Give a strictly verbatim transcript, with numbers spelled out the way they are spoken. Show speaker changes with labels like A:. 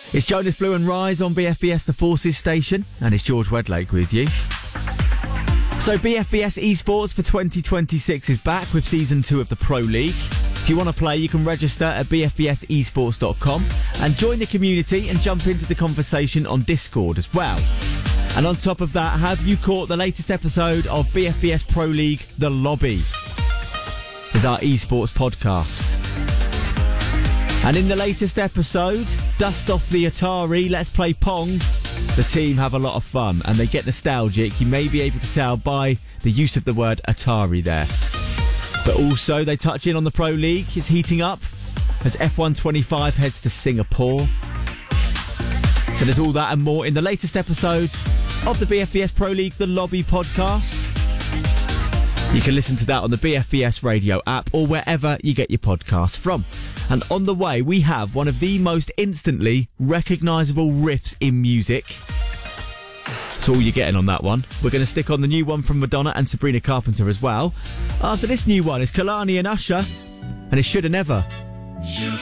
A: It's Jonas Blue and Rise on B F B S The Forces station, and it's George Wedlake with you. So B F B S Esports for twenty twenty-six is back with Season two of the Pro League. If you want to play, you can register at b f b s esports dot com and join the community and jump into the conversation on Discord as well. And on top of that, have you caught the latest episode of B F B S Pro League The Lobby? It's our esports podcast. And in the latest episode, dust off the Atari, let's play Pong. The team have a lot of fun and they get nostalgic. You may be able to tell by the use of the word Atari there. But also, they touch in on the Pro League. It's heating up as F one twenty-five heads to Singapore. So there's all that and more in the latest episode of the B F B S Pro League The Lobby podcast. You can listen to that on the B F B S radio app or wherever you get your podcasts from. And on the way, we have one of the most instantly recognisable riffs in music. That's all you're getting on that one. We're going to stick on the new one from Madonna and Sabrina Carpenter as well. After this new one is Kehlani and Usher, and it Shoulda Never.